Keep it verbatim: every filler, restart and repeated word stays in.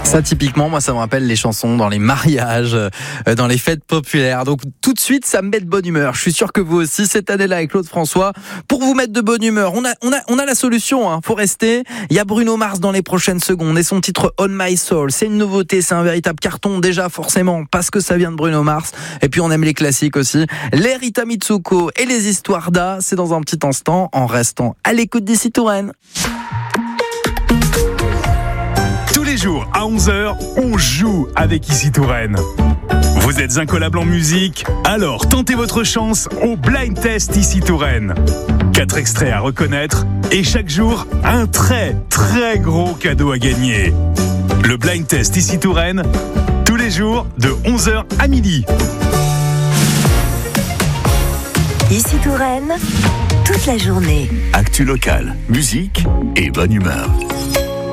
Ça, typiquement, moi, ça me rappelle les chansons dans les mariages, euh, dans les fêtes populaires. Donc, tout de suite, ça me met de bonne humeur. Je suis sûr que vous aussi, cette année-là, avec Claude François, pour vous mettre de bonne humeur, on a, on a, on a la solution, hein. Faut rester. Il y a Bruno Mars dans les prochaines secondes et son titre On My Soul. C'est une nouveauté, c'est un véritable carton, déjà, forcément, parce que ça vient de Bruno Mars. Et puis, on aime les classiques aussi. Les Rita Mitsuko et les histoires d'A, c'est dans un petit instant, en restant à l'écoute d'ici Touraine. Tous les jours à onze heures, on joue avec Ici Touraine. Vous êtes incollable en musique? Alors tentez votre chance au Blind Test Ici Touraine. Quatre extraits à reconnaître et chaque jour, un très très gros cadeau à gagner. Le Blind Test Ici Touraine, tous les jours de onze heures à midi. Ici Touraine, toute la journée. Actu locale, musique et bonne humeur.